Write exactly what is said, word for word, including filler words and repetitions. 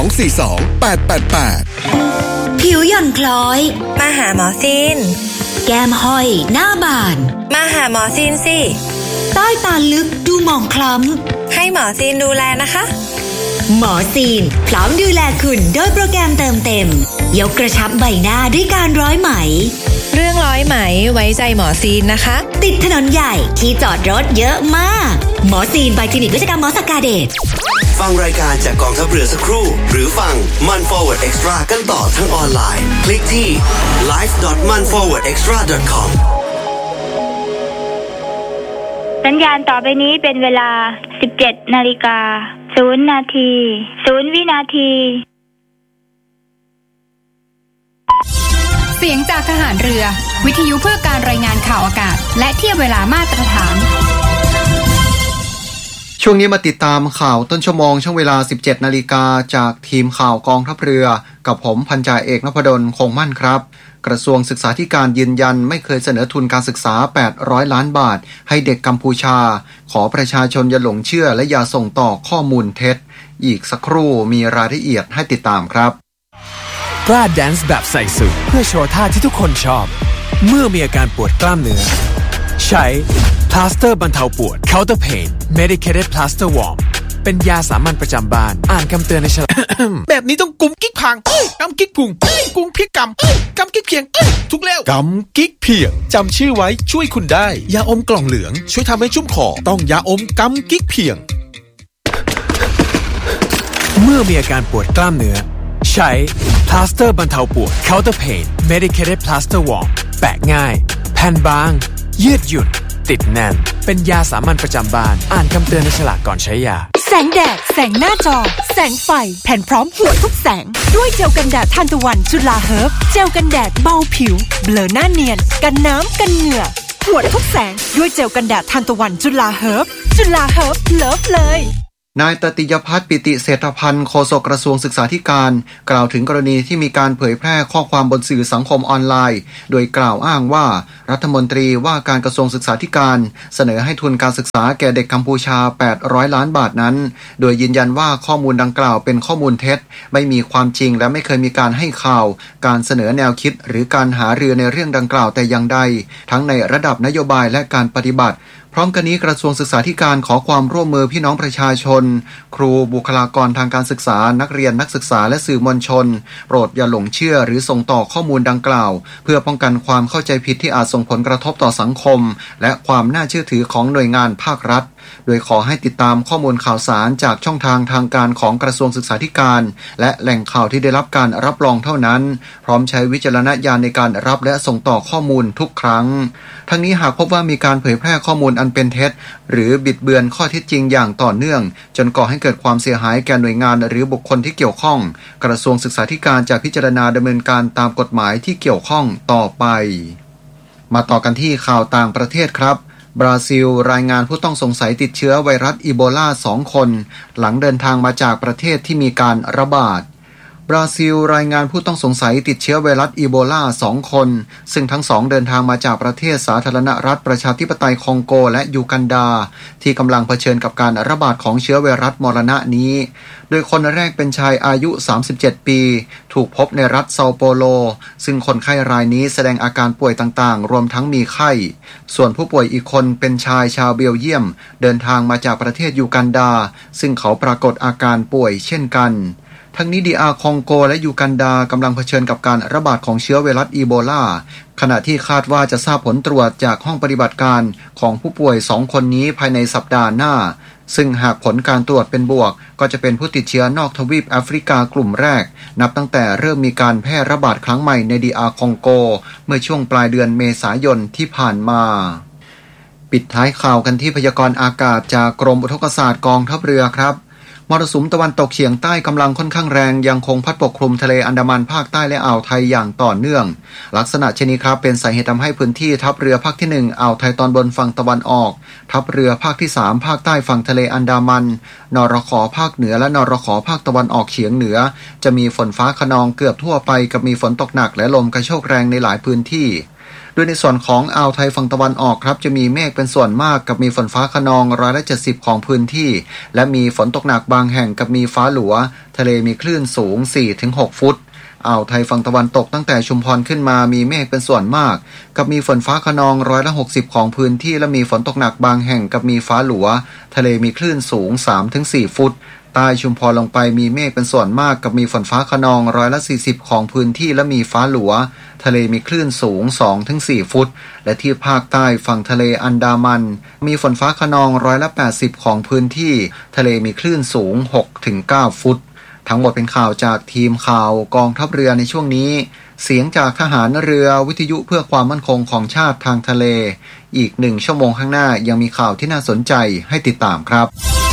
สอง สี่ สอง แปด แปด แปดผิวหย่อนคล้อยมาหาหมอซีนแก้มห้อยหน้าบานมาหาหมอซีนสิใต้ตาลึกดูหมองคล้ำให้หมอซีนดูแลนะคะหมอซีนพร้อมดูแลคุณโดยโปรแกรมเติมเต็มยกกระชับใบหน้าด้วยการร้อยไหมเรื่องร้อยไหมไว้ใจหมอซีนนะคะติดถนนใหญ่ที่จอดรถเยอะมากหมอซีนใบคลินิกวิชกรรมหมอสกาเดชฟังรายการจากกองทัพเรือสักครู่หรือฟังมัน Forward Extra กันต่อทั้งออนไลน์คลิกที่ ไลฟ์ ดอท มัน ฟอร์เวิร์ด เอ็กซ์ตร้า ดอท คอมสัญญาณต่อไปนี้เป็นเวลา สิบเจ็ดนาฬิกาศูนย์ นาทีศูนย์วินาทีเสียงจากทหารเรือวิทยุเพื่อการรายงานข่าวอากาศและเทียบเวลามาตรฐานช่วงนี้มาติดตามข่าวต้นชั่วโมงช่วงเวลา สิบเจ็ดนาฬิกาจากทีมข่าวกองทัพเรือกับผมพันจ่าเอกนพดลคงมั่นครับกระทรวงศึกษาธิการยืนยันไม่เคยเสนอทุนการศึกษาแปดร้อยล้านบาทให้เด็กกัมพูชาขอประชาชนอย่าหลงเชื่อและอย่าส่งต่อข้อมูลเท็จอีกสักครู่มีรายละเอียดให้ติดตามครับกล้าแดนซ์แบบใส่สุดเพื่อโชว์ท่าที่ทุกคนชอบเมื่อมีอาการปวดกล้ามเนื้อใช้พลาสเตอร์บรรเทาปวด Counter Pain Medicated Plaster Warm เป็นยาสามัญประจำบ้านอ่านคำเตือนในฉลากแบบนี้ต้องกุมกิ๊กพังกำกิ๊กพุงกุมพริกกำกำกิ๊กเพียงทุกแล้วกำกิ๊กเพียงจำชื่อไว้ช่วยคุณได้ยาอมกล่องเหลืองช่วยทำให้ชุ่มคอต้องยาอมกำกิ๊กเพียงเมื่อมีอาการปวดกล้ามเนื้อใช้พลาสเตอร์บรรเทาปวด Counter Pain Medicated Plaster Warm แปะง่ายแผ่นบางยืดหยุ่นติดแน่นเป็นยาสามัญประจำบ้านอ่านคำเตือนในฉลากก่อนใช้ยาแสงแดดแสงหน้าจอแสงไฟแผ่นพร้อมหัวทุกแสงด้วยเจลกันแดดทานตะวันจุฬาเฮิร์บเจลกันแดดเบาผิวเบลอหน้าเนียนกันน้ำกันเหงื่อหัวทุกแสงด้วยเจลกันแดดทานตะวันจุฬาเฮิร์บจุฬาเฮิร์บเลิฟเลยนายตติยพัฒน์ปิติเศรษฐพันธ์โฆษกกระทรวงศึกษาธิการกล่าวถึงกรณีที่มีการเผยแพร่ข้อความบนสื่อสังคมออนไลน์โดยกล่าวอ้างว่ารัฐมนตรีว่าการกระทรวงศึกษาธิการเสนอให้ทุนการศึกษาแก่เด็กกัมพูชาแปดร้อยล้านบาทนั้นโดยยืนยันว่าข้อมูลดังกล่าวเป็นข้อมูลเท็จไม่มีความจริงและไม่เคยมีการให้ข่าวการเสนอแนวคิดหรือการหารือในเรื่องดังกล่าวแต่อย่างใดทั้งในระดับนโยบายและการปฏิบัติพร้อมกันนี้กระทรวงศึกษาธิการขอความร่วมมือพี่น้องประชาชนครูบุคลากรทางการศึกษานักเรียนนักศึกษาและสื่อมวลชนโปรดอย่าหลงเชื่อหรือส่งต่อข้อมูลดังกล่าวเพื่อป้องกันความเข้าใจผิดที่อาจส่งผลกระทบต่อสังคมและความน่าเชื่อถือของหน่วยงานภาครัฐโดยขอให้ติดตามข้อมูลข่าวสารจากช่องทางทางการของกระทรวงศึกษาธิการและแหล่งข่าวที่ได้รับการรับรองเท่านั้นพร้อมใช้วิจารณญาณในการรับและส่งต่อข้อมูลทุกครั้งทั้งนี้หากพบว่ามีการเผยแพร่ข้อมูลอันเป็นเท็จหรือบิดเบือนข้อเท็จจริงอย่างต่อเนื่องจนก่อให้เกิดความเสียหายแก่หน่วยงานหรือบุคคลที่เกี่ยวข้องกระทรวงศึกษาธิการจะพิจารณาดำเนินการตามกฎหมายที่เกี่ยวข้องต่อไปมาต่อกันที่ข่าวต่างประเทศครับบราซิลรายงานผู้ต้องสงสัยติดเชื้อไวรัสอีโบลาสองคนหลังเดินทางมาจากประเทศที่มีการระบาดบราซิลรายงานผู้ต้องสงสัยติดเชื้อไวรัสอีโบลาสองคนซึ่งทั้งสองเดินทางมาจากประเทศสาธารณรัฐประชาธิปไตยคองโกและยูกันดาที่กำลังเผชิญกับการระบาดของเชื้อไวรัสมรณะนี้โดยคนแรกเป็นชายอายุสามสิบเจ็ดปีถูกพบในรัฐเซาโปโลซึ่งคนไข้รายนี้แสดงอาการป่วยต่างๆรวมทั้งมีไข้ส่วนผู้ป่วยอีกคนเป็นชายชาวเบลเยียมเดินทางมาจากประเทศยูกันดาซึ่งเขาปรากฏอาการป่วยเช่นกันทั้งนี้ดีอาร์คองโกและยูกันดากำลังเผชิญกับการระบาดของเชื้อไวรัสอีโบลาขณะที่คาดว่าจะทราบผลตรวจจากห้องปฏิบัติการของผู้ป่วยสองคนนี้ภายในสัปดาห์หน้าซึ่งหากผลการตรวจเป็นบวกก็จะเป็นผู้ติดเชื้อนอกทวีปแอฟริกากลุ่มแรกนับตั้งแต่เริ่มมีการแพร่ระบาดครั้งใหม่ในดีอาร์คองโกเมื่อช่วงปลายเดือนเมษายนที่ผ่านมาปิดท้ายข่าวกันที่พยากรณ์อากาศจากกรมอุทกศาสตร์กองทัพเรือครับมรสุมตะวันตกเฉียงใต้กำลังค่อนข้างแรงยังคงพัดปกคลุมทะเลอันดามันภาคใต้และอ่าวไทยอย่างต่อเนื่องลักษณะเช่นนี้ครับเป็นสาเหตุทำให้พื้นที่ทัพเรือภาคที่หนึ่งอ่าวไทยตอนบนฝั่งตะวันออกทัพเรือภาคที่สามภาคใต้ฝั่งทะเลอันดามันนรข.ภาคเหนือและนรข.ภาคตะวันออกเฉียงเหนือจะมีฝนฟ้าคะนองเกือบทั่วไปกับมีฝนตกหนักและลมกระโชกแรงในหลายพื้นที่โดยในส่วนของอ่าวไทยฝั่งตะวันออกครับจะมีเมฆเป็นส่วนมากกับมีฝนฟ้าคะนองร้อยละเจ็ดสิบของพื้นที่และมีฝนตกหนักบางแห่งกับมีฟ้าหลัวทะเลมีคลื่นสูง สี่ถึงหก ฟุตอ่าวไทยฝั่งตะวันตกตั้งแต่ชุมพรขึ้นมามีเมฆเป็นส่วนมากกับมีฝนฟ้าคะนองร้อยละหกสิบของพื้นที่และมีฝนตกหนักบางแห่งกับมีฟ้าหลัวทะเลมีคลื่นสูง สามถึงสี่ ฟุตใต้ชุมพรลงไปมีเมฆเป็นส่วนมากกับมีฝนฟ้าคะนองร้อยละสี่สิบของพื้นที่และมีฟ้าหลัวทะเลมีคลื่นสูง สองถึงสี่ ฟุตและที่ภาคใต้ฝั่งทะเลอันดามันมีฝนฟ้าคะนองร้อยละแปดสิบของพื้นที่ทะเลมีคลื่นสูง หกถึงเก้า ฟุตทั้งหมดเป็นข่าวจากทีมข่าวกองทัพเรือในช่วงนี้เสียงจากทหารเรือวิทยุเพื่อความมั่นคงของชาติทางทะเลอีกหนึ่งชั่วโมงข้างหน้ายังมีข่าวที่น่าสนใจให้ติดตามครับ